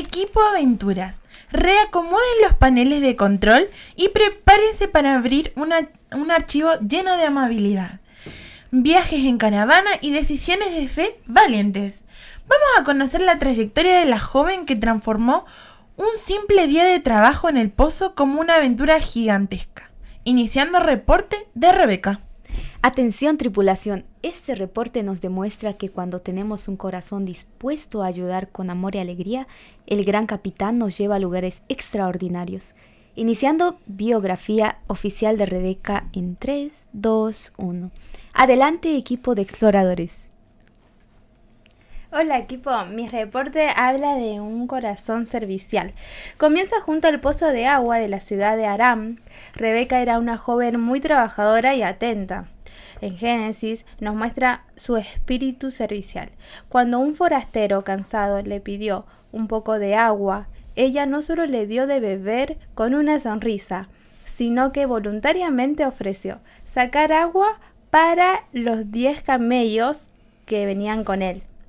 Equipo Aventuras. Reacomoden los paneles de control y prepárense para abrir un archivo lleno de amabilidad. Viajes en caravana y decisiones de fe valientes. Vamos a conocer la trayectoria de la joven que transformó un simple día de trabajo en el pozo como una aventura gigantesca. Iniciando reporte de Rebeca. Atención tripulación, este reporte nos demuestra que cuando tenemos un corazón dispuesto a ayudar con amor y alegría, el gran capitán nos lleva a lugares extraordinarios. Iniciando biografía oficial de Rebeca en 3, 2, 1. Adelante, equipo de exploradores. Hola equipo, mi reporte habla de un corazón servicial. Comienza junto al pozo de agua de la ciudad de Aram. Rebeca era una joven muy trabajadora y atenta. En Génesis nos muestra su espíritu servicial. Cuando un forastero cansado le pidió un poco de agua, ella no solo le dio de beber con una sonrisa, sino que voluntariamente ofreció sacar agua para los 10 camellos que venían con él.